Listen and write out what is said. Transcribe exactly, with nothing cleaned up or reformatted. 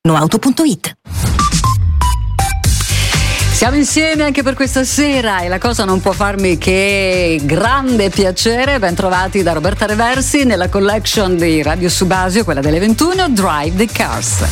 noauto punto it. Siamo insieme anche per questa sera e la cosa non può farmi che grande piacere. Ben trovati da Roberta Reversi nella collection di Radio Subasio, quella delle ventuno, Drive the Cars.